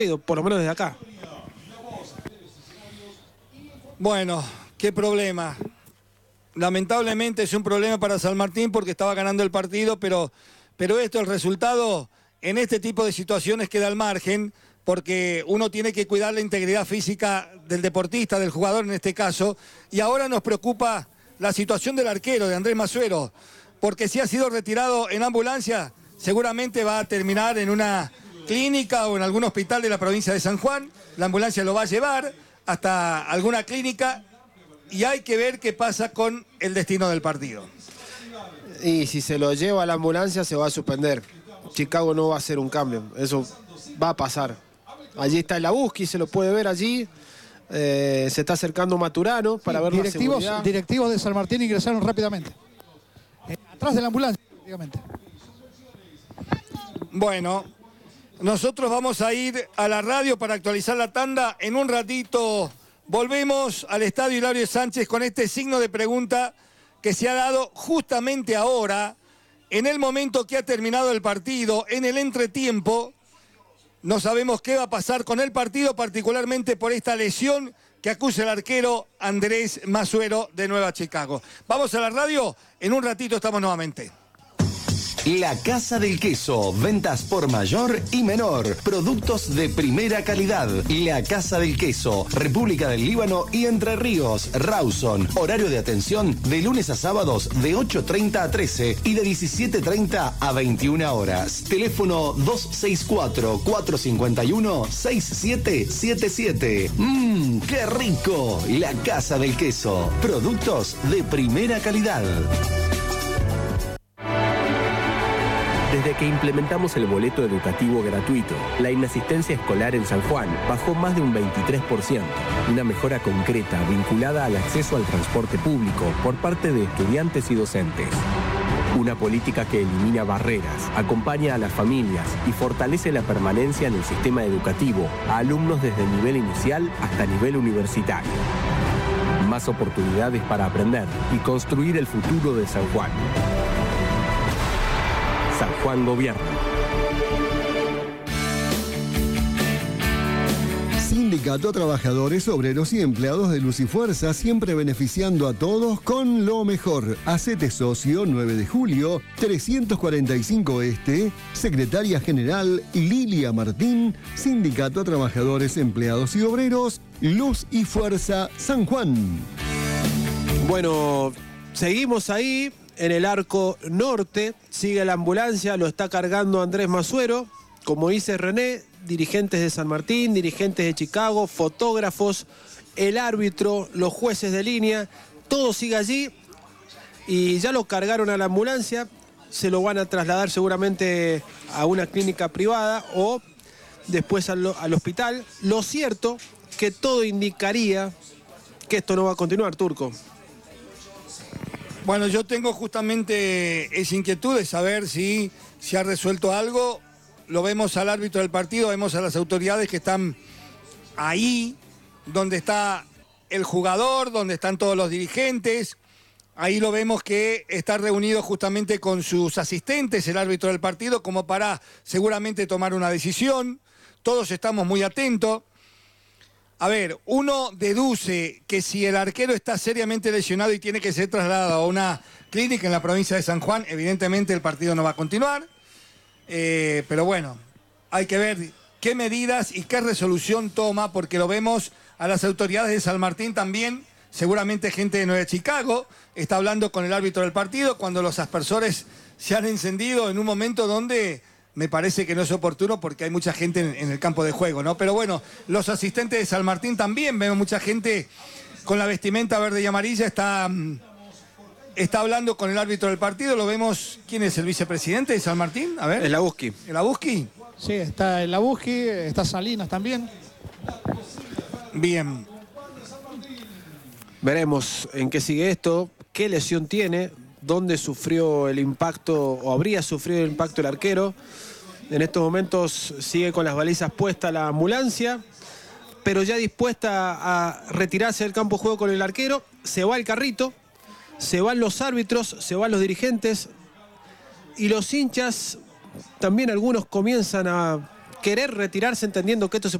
por lo menos desde acá. Bueno, qué problema. Lamentablemente es un problema para San Martín porque estaba ganando el partido, pero esto, el resultado en este tipo de situaciones queda al margen, porque uno tiene que cuidar la integridad física del deportista, del jugador en este caso, y ahora nos preocupa la situación del arquero, de Andrés Masuero, porque si ha sido retirado en ambulancia, seguramente va a terminar en una clínica o en algún hospital de la provincia de San Juan. La ambulancia lo va a llevar hasta alguna clínica y hay que ver qué pasa con el destino del partido. Y si se lo lleva a la ambulancia se va a suspender. Chicago no va a hacer un cambio, eso va a pasar. Allí está el Labuski, se lo puede ver allí. Se está acercando Maturano para ver la seguridad. Directivos de San Martín ingresaron rápidamente. Atrás de la ambulancia, prácticamente. Bueno, nosotros vamos a ir a la radio para actualizar la tanda. En un ratito volvemos al Estadio Hilario Sánchez con este signo de pregunta que se ha dado justamente ahora, en el momento que ha terminado el partido, en el entretiempo. No sabemos qué va a pasar con el partido, particularmente por esta lesión que acusa el arquero Andrés Masuero de Nueva Chicago. Vamos a la radio, en un ratito estamos nuevamente. La Casa del Queso, ventas por mayor y menor, productos de primera calidad. La Casa del Queso, República del Líbano y Entre Ríos, Rawson. Horario de atención de lunes a sábados de 8:30 a 13 y de 17:30 a 21 horas. Teléfono 264-451-6777. ¡Qué rico! La Casa del Queso, productos de primera calidad. Desde que implementamos el boleto educativo gratuito, la inasistencia escolar en San Juan bajó más de un 23%. Una mejora concreta vinculada al acceso al transporte público por parte de estudiantes y docentes. Una política que elimina barreras, acompaña a las familias y fortalece la permanencia en el sistema educativo a alumnos desde el nivel inicial hasta nivel universitario. Más oportunidades para aprender y construir el futuro de San Juan. San Juan Gobierno. Sindicato Trabajadores, Obreros y Empleados de Luz y Fuerza, siempre beneficiando a todos con lo mejor. Hacete socio, 9 de julio, 345 Este, Secretaria General Lilia Martín, Sindicato Trabajadores, Empleados y Obreros, Luz y Fuerza, San Juan. Bueno, seguimos ahí. En el arco norte sigue la ambulancia, lo está cargando Andrés Masuero. Como dice René, dirigentes de San Martín, dirigentes de Chicago, fotógrafos, el árbitro, los jueces de línea, todo sigue allí y ya lo cargaron a la ambulancia. Se lo van a trasladar seguramente a una clínica privada o después al hospital. Lo cierto que todo indicaría que esto no va a continuar, Turco. Bueno, yo tengo justamente esa inquietud de saber si se ha resuelto algo. Lo vemos al árbitro del partido, vemos a las autoridades que están ahí, donde está el jugador, donde están todos los dirigentes. Ahí lo vemos que está reunido justamente con sus asistentes, el árbitro del partido, como para seguramente tomar una decisión. Todos estamos muy atentos. A ver, uno deduce que si el arquero está seriamente lesionado y tiene que ser trasladado a una clínica en la provincia de San Juan, evidentemente el partido no va a continuar. Pero bueno, hay que ver qué medidas y qué resolución toma, porque lo vemos a las autoridades de San Martín también, seguramente gente de Nueva Chicago, está hablando con el árbitro del partido cuando los aspersores se han encendido en un momento donde me parece que no es oportuno porque hay mucha gente en el campo de juego, ¿no? Pero bueno, los asistentes de San Martín también, vemos mucha gente con la vestimenta verde y amarilla, está hablando con el árbitro del partido, lo vemos. ¿Quién es el vicepresidente de San Martín? A ver. El Labuski. ¿El Labuski? Sí, está el Labuski, está Salinas también. Bien. Veremos en qué sigue esto, qué lesión tiene, dónde sufrió el impacto o habría sufrido el impacto el arquero. En estos momentos sigue con las balizas puestas la ambulancia, pero ya dispuesta a retirarse del campo de juego con el arquero. Se va el carrito, se van los árbitros, se van los dirigentes y los hinchas también, algunos comienzan a querer retirarse entendiendo que esto se